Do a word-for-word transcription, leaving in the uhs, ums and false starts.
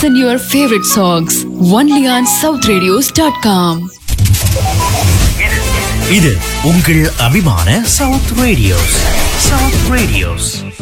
Listen your favorite songs only on south radios dot com. இது உங்கள் அபிமான south radios. South radios.